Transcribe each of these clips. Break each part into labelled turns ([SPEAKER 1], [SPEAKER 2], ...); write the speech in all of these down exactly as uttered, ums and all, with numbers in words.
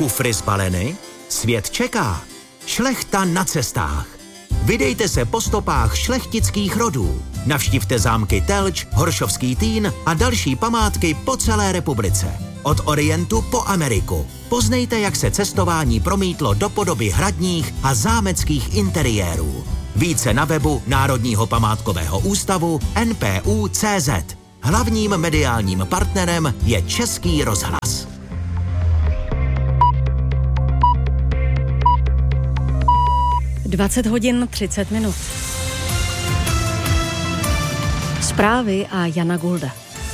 [SPEAKER 1] Kufry zbaleny? Svět čeká. Šlechta na cestách. Vydejte se po stopách šlechtických rodů. Navštivte zámky Telč, Horšovský Týn a další památky po celé republice. Od Orientu po Ameriku. Poznejte, jak se cestování promítlo do podoby hradních a zámeckých interiérů. Více na webu Národního památkového ústavu N P U tečka cé zet. Hlavním mediálním partnerem je Český rozhlas.
[SPEAKER 2] dvacet hodin třicet minut. Zprávy a Jana Gulda.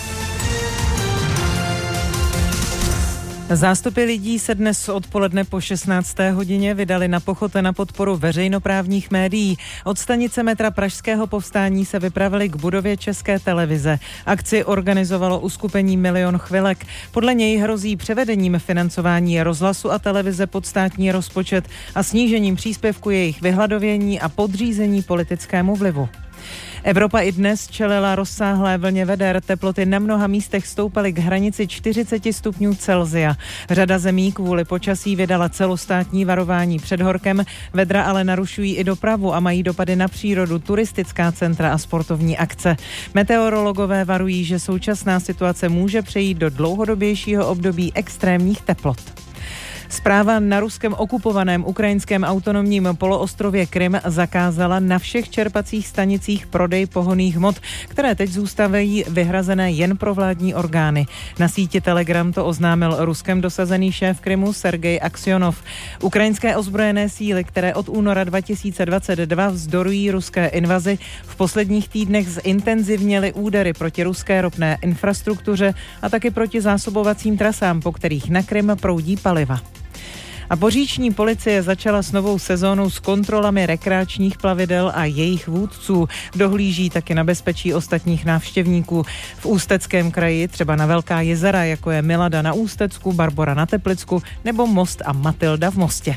[SPEAKER 3] Zástupy lidí se dnes odpoledne po šestnácté hodině vydali na pochod na podporu veřejnoprávních médií. Od stanice metra Pražského povstání se vypravili k budově České televize. Akci organizovalo uskupení Milion chvilek. Podle něj hrozí převedením financování rozhlasu a televize pod státní rozpočet a snížením příspěvku jejich vyhladovění a podřízení politickému vlivu. Evropa i dnes čelila rozsáhlé vlně veder, teploty na mnoha místech stoupaly k hranici čtyřicet stupňů Celsia. Řada zemí kvůli počasí vydala celostátní varování před horkem, vedra ale narušují i dopravu a mají dopady na přírodu, turistická centra a sportovní akce. Meteorologové varují, že současná situace může přejít do dlouhodobějšího období extrémních teplot. Správa na ruskem okupovaném ukrajinském autonomním poloostrově Krym zakázala na všech čerpacích stanicích prodej pohonných hmot, které teď zůstávají vyhrazené jen pro vládní orgány. Na síti Telegram to oznámil Ruskem dosazený šéf Krymu Sergej Aksionov. Ukrajinské ozbrojené síly, které od února dva tisíce dvacet dva vzdorují ruské invazi, v posledních týdnech zintenzivnily údery proti ruské ropné infrastruktuře a taky proti zásobovacím trasám, po kterých na Krym proudí paliva. A poříční policie začala s novou sezónou s kontrolami rekreačních plavidel a jejich vůdců. Dohlíží taky na bezpečí ostatních návštěvníků. V Ústeckém kraji třeba na velká jezera, jako je Milada na Ústecku, Barbora na Teplicku nebo Most a Matilda v Mostě.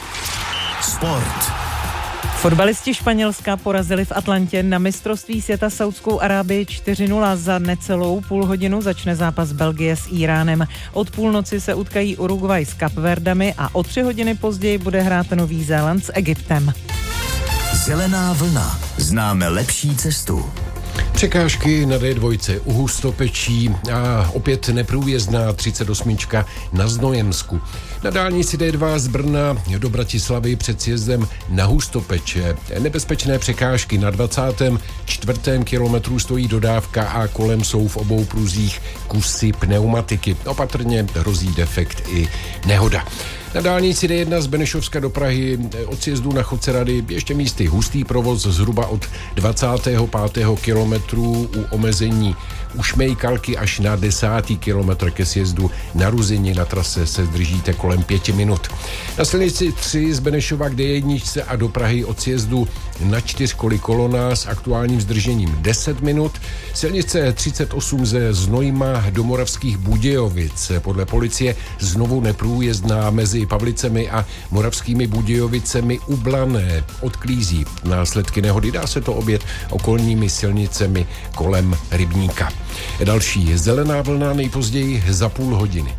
[SPEAKER 1] Sport.
[SPEAKER 3] Fotbalisti Španělska porazili v Atlantě na mistrovství světa Saudskou Arábii čtyři nula. Za necelou půl hodinu začne zápas Belgie s Íránem. Od půlnoci se utkají Uruguay s Kapverdami a o tři hodiny později bude hrát Nový Zéland s Egyptem.
[SPEAKER 1] Zelená vlna. Známe lepší cestu.
[SPEAKER 4] Překážky na D dva u Hustopečí a opět neprůjezdná třicet osm na Znojemsku. Na dálnici D dva z Brna do Bratislavy před sjezdem na Hustopeče. Nebezpečné překážky na dvacátém čtvrtém kilometru stojí dodávka a kolem jsou v obou pruzích kusy pneumatiky. Opatrně hrozí defekt i nehoda. Na dálnici D jedna z Benešovska do Prahy od sjezdu na Chodce Rady ještě místy hustý provoz zhruba od dvacátého pátého kilometru u omezení u Šmejkalky až na desátý kilometr ke sjezdu na Ruzini. Na trase se zdržíte kolem pěti minut. Na silnici tři z Benešova k D jedna a do Prahy od sjezdu na čtyřkoly kolona s aktuálním zdržením deset minut. Silnice třicet osm ze Znojma do Moravských Budějovic podle policie znovu neprůjezdná mezi Pavlicemi a Moravskými Budějovicemi u Blané. Odklízí následky nehody. Dá se to objet okolními silnicemi kolem Rybníka. Další zelená vlna nejpozději za půl hodiny.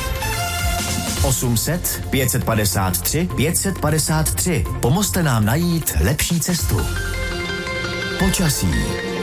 [SPEAKER 1] osm set pět set padesát tři pět set padesát tři. Pomozte nám najít lepší cestu. Počasí.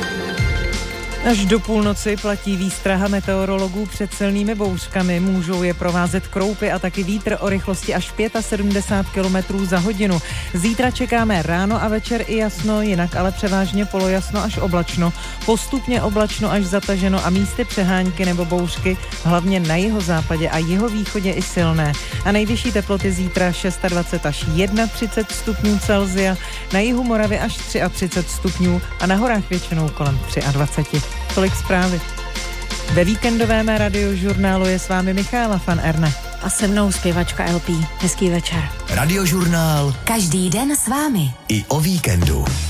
[SPEAKER 3] Až do půlnoci platí výstraha meteorologů před silnými bouřkami. Můžou je provázet kroupy a taky vítr o rychlosti až sedmdesát pět kilometrů za hodinu. Zítra čekáme ráno a večer i jasno, jinak ale převážně polojasno až oblačno. Postupně oblačno až zataženo a místy přehánky nebo bouřky, hlavně na jihozápadě a jihovýchodě i silné. A nejvyšší teploty zítra dvacet šest až třicet jedna stupňů Celsia, na jihu Moravy až třicet tři stupňů a na horách většinou kolem dvacet tři. Tolik zprávy. Ve víkendovém radiožurnálu je s vámi Michála van Erne.
[SPEAKER 2] A se mnou zpěvačka L P. Hezký večer.
[SPEAKER 1] Radiožurnál.
[SPEAKER 2] Každý den s vámi.
[SPEAKER 1] I o víkendu.